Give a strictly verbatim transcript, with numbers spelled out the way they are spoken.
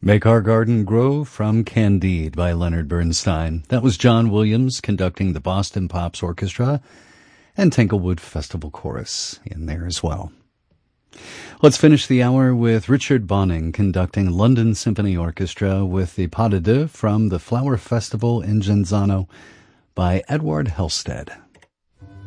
Make Our Garden Grow from Candide by Leonard Bernstein. That was John Williams conducting the Boston Pops Orchestra and Tanglewood Festival Chorus in there as well. Let's finish the hour with Richard Bonning conducting London Symphony Orchestra with the Pas de Deux from the Flower Festival in Genzano by Edward Helsted.